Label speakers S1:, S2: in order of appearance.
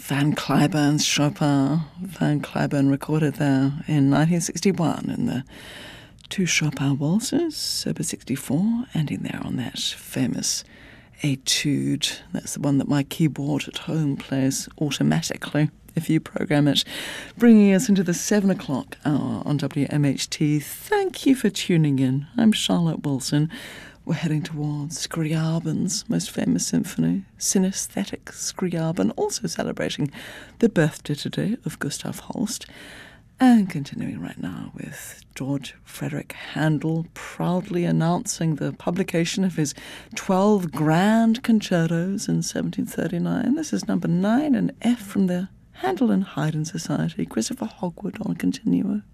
S1: Van Cliburn's Chopin. Van Cliburn recorded there in 1961 in the two Chopin waltzes, Opus 64, ending there on that famous etude. That's the one that my keyboard at home plays automatically if you program it. Bringing us into the 7 o'clock hour on WMHT. Thank you for tuning in. I'm Charlotte Wilson. We're heading towards Scriabin's most famous symphony, Synesthetic Scriabin, also celebrating the birthday today of Gustav Holst. And continuing right now with George Frederick Handel, proudly announcing the publication of his 12 grand concertos in 1739. This is number 9 in F from the Handel and Haydn Society. Christopher Hogwood on Continuo.